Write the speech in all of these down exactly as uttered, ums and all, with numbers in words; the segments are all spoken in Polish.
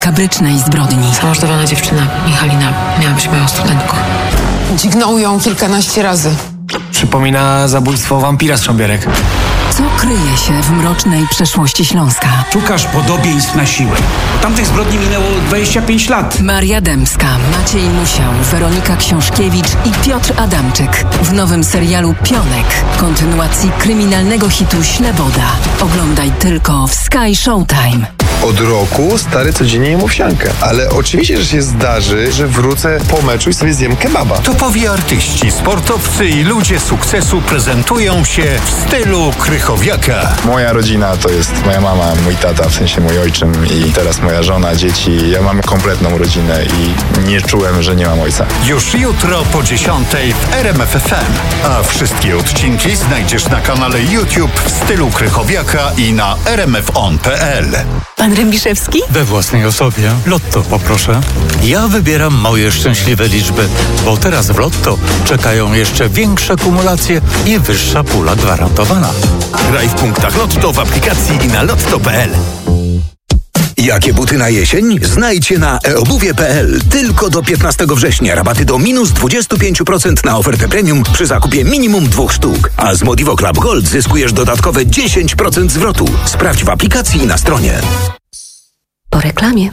makabrycznej zbrodni. Zamordowana dziewczyna Michalina miała być moją studentką. Dźgnął ją kilkanaście razy. Przypomina zabójstwo wampira z Trząbierek. Co kryje się w mrocznej przeszłości Śląska? Szukasz podobieństw na siłę. Od tamtych zbrodni minęło dwadzieścia pięć lat. Maria Dębska, Maciej Musiał, Weronika Książkiewicz i Piotr Adamczyk w nowym serialu Pionek, kontynuacji kryminalnego hitu Śleboda. Oglądaj tylko w Sky Showtime. Od roku stary codziennie jem owsiankę. Ale oczywiście, że się zdarzy, że wrócę po meczu i sobie zjem kebaba. Topowi artyści, sportowcy i ludzie sukcesu prezentują się w stylu Krychowiaka. Moja rodzina to jest moja mama, mój tata, w sensie mój ojczym i teraz moja żona, dzieci. Ja mam kompletną rodzinę i nie czułem, że nie mam ojca. Już jutro po dziesiątej w R M F F M. A wszystkie odcinki znajdziesz na kanale YouTube w stylu Krychowiaka i na r m f on kropka p l. Pan Rębiszewski? We własnej osobie. Lotto poproszę. Ja wybieram moje szczęśliwe liczby, bo teraz w Lotto czekają jeszcze większe kumulacje i wyższa pula gwarantowana. Graj w punktach Lotto w aplikacji i na lotto kropka p l. Jakie buty na jesień? Znajdźcie na e obuwie kropka p l. Tylko do piętnastego września rabaty do minus dwadzieścia pięć procent na ofertę premium przy zakupie minimum dwóch sztuk. A z Modivo Club Gold zyskujesz dodatkowe dziesięć procent zwrotu. Sprawdź w aplikacji i na stronie. Po reklamie.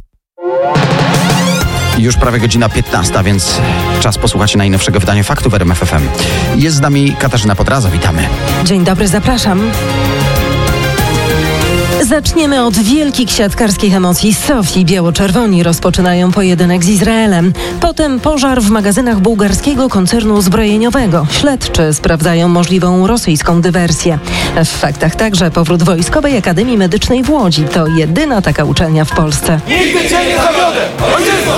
Już prawie godzina piętnasta, więc czas posłuchać najnowszego wydania faktów w R M F F M. Jest z nami Katarzyna Podraza, witamy. Dzień dobry, zapraszam. Zaczniemy od wielkich siatkarskich emocji. Sofii biało-czerwoni rozpoczynają pojedynek z Izraelem. Potem pożar w magazynach bułgarskiego koncernu zbrojeniowego. Śledczy sprawdzają możliwą rosyjską dywersję. W faktach także powrót Wojskowej Akademii Medycznej w Łodzi. To jedyna taka uczelnia w Polsce. Nigdy cię nie zawiodę! Ojczyzno!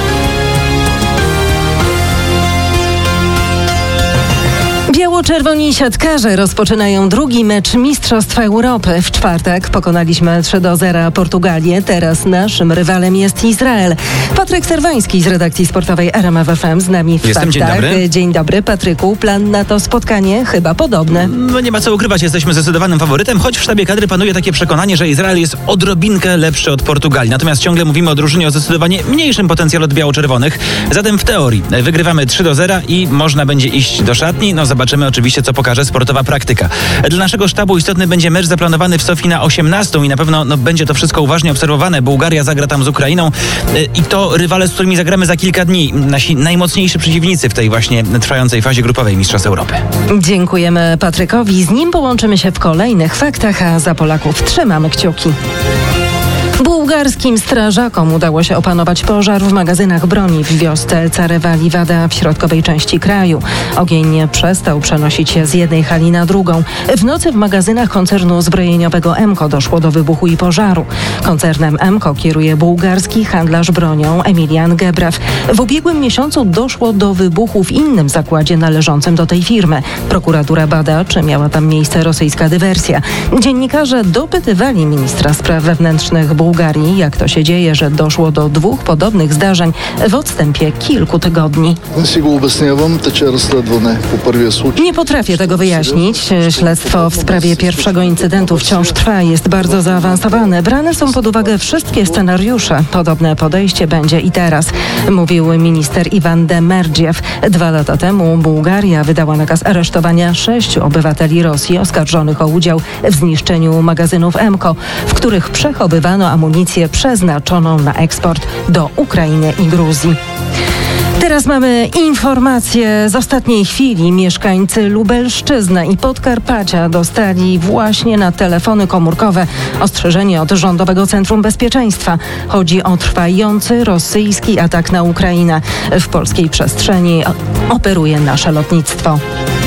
Biało-czerwoni siatkarze rozpoczynają drugi mecz Mistrzostw Europy. W czwartek pokonaliśmy trzy do zera Portugalię. Teraz naszym rywalem jest Izrael. Patryk Serwański z redakcji sportowej R M F F M z nami w Jestem, faktach. dzień dobry. Dzień dobry, Patryku. Plan na to spotkanie chyba podobny. No nie ma co ukrywać, jesteśmy zdecydowanym faworytem, choć w sztabie kadry panuje takie przekonanie, że Izrael jest odrobinkę lepszy od Portugalii. Natomiast ciągle mówimy o drużynie o zdecydowanie mniejszym potencjale od biało-czerwonych. Zatem w teorii wygrywamy trzy do zera i można będzie iść do szatni. No zobaczymy oczywiście, co pokaże sportowa praktyka. Dla naszego sztabu istotny będzie mecz zaplanowany w Sofii na osiemnastą i na pewno no, będzie to wszystko uważnie obserwowane. Bułgaria zagra tam z Ukrainą i to rywale, z którymi zagramy za kilka dni. Nasi najmocniejsi przeciwnicy w tej właśnie trwającej fazie grupowej Mistrzostw Europy. Dziękujemy Patrykowi. Z nim połączymy się w kolejnych faktach, a za Polaków trzymamy kciuki. Bułgarskim strażakom udało się opanować pożar w magazynach broni w wiosce Carewa-Livada w środkowej części kraju. Ogień przestał przenosić się z jednej hali na drugą. W nocy w magazynach koncernu zbrojeniowego Emco doszło do wybuchu i pożaru. Koncernem Emco kieruje bułgarski handlarz bronią Emilian Gebraw. W ubiegłym miesiącu doszło do wybuchu w innym zakładzie należącym do tej firmy. Prokuratura bada, czy miała tam miejsce rosyjska dywersja. Dziennikarze dopytywali ministra spraw wewnętrznych Bułgarii, jak to się dzieje, że doszło do dwóch podobnych zdarzeń w odstępie kilku tygodni. Nie potrafię tego wyjaśnić. Śledztwo w sprawie pierwszego incydentu wciąż trwa, jest bardzo zaawansowane. Brane są pod uwagę wszystkie scenariusze. Podobne podejście będzie i teraz, mówił minister Iwan Demerdziew. Dwa lata temu Bułgaria wydała nakaz aresztowania sześciu obywateli Rosji oskarżonych o udział w zniszczeniu magazynów Emco, w których przechowywano amunicję przeznaczoną na eksport do Ukrainy i Gruzji. Teraz mamy informacje z ostatniej chwili. Mieszkańcy Lubelszczyzny i Podkarpacia dostali właśnie na telefony komórkowe ostrzeżenie od Rządowego Centrum Bezpieczeństwa. Chodzi o trwający rosyjski atak na Ukrainę. W polskiej przestrzeni operuje nasze lotnictwo.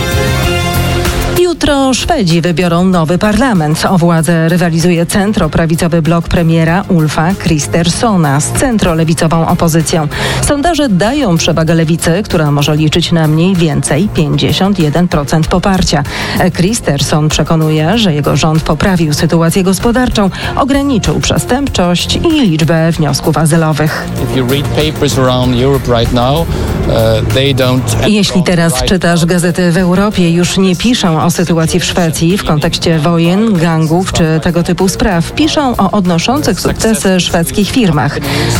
Jutro Szwedzi wybiorą nowy parlament. O władzę rywalizuje centroprawicowy blok premiera Ulfa Kristerssona z centrolewicową opozycją. Sondaże dają przewagę lewicy, która może liczyć na mniej więcej pięćdziesiąt jeden procent poparcia. Kristersson przekonuje, że jego rząd poprawił sytuację gospodarczą, ograniczył przestępczość i liczbę wniosków azylowych. If you read papers around Europe right now, uh, Jeśli teraz czytasz gazety w Europie, już nie piszą o sytuacji w Szwecji w kontekście wojen, gangów czy tego typu spraw. Piszą o odnoszących sukcesy szwedzkich firmach.